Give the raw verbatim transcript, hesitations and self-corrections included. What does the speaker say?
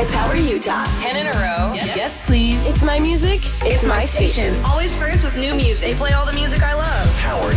High Power Utah. Ten in a row. Yes, yes please. It's my music. It's, it's my, my station. station. Always first with new music. They play all the music I love. Power